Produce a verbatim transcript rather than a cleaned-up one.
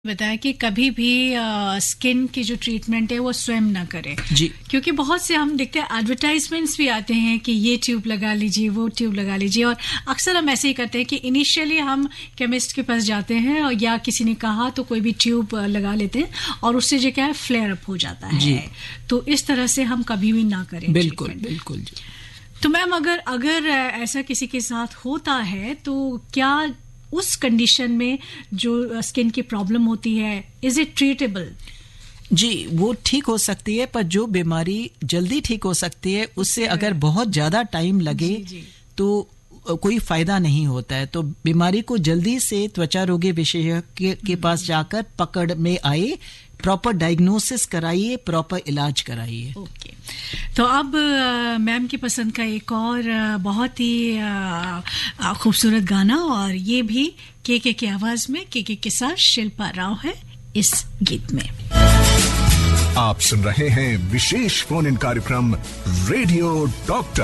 बताया कि कभी भी स्किन की जो ट्रीटमेंट है वो स्वयं ना करें जी, क्योंकि बहुत से हम देखते हैं एडवर्टाइजमेंट्स भी आते हैं कि ये ट्यूब लगा लीजिए, वो ट्यूब लगा लीजिए, और अक्सर हम ऐसे ही करते हैं कि इनिशियली हम केमिस्ट के पास जाते हैं और या किसी ने कहा तो कोई भी ट्यूब लगा लेते हैं और उससे जो क्या है फ्लेयर अप हो जाता है जी। तो इस तरह से हम कभी भी ना करें। बिल्कुल treatment। बिल्कुल जी। तो मैम अगर अगर ऐसा किसी के साथ होता है तो क्या उस कंडीशन में जो स्किन की प्रॉब्लम होती है इज इट ट्रीटेबल? जी, वो ठीक हो सकती है, पर जो बीमारी जल्दी ठीक हो सकती है उससे अगर बहुत ज्यादा टाइम लगे जी, जी। तो कोई फायदा नहीं होता है। तो बीमारी को जल्दी से त्वचा रोगी विशेषज्ञ के पास जाकर पकड़ में आए, प्रॉपर डायग्नोसिस कराइए, प्रॉपर इलाज कराइए। Okay okay. तो अब मैम की पसंद का एक और आ, बहुत ही आ, खूबसूरत गाना, और ये भी के के की आवाज में, के के के साथ शिल्पा राव है इस गीत में। आप सुन रहे हैं विशेष फोन इन कार्यक्रम रेडियो डॉक्टर।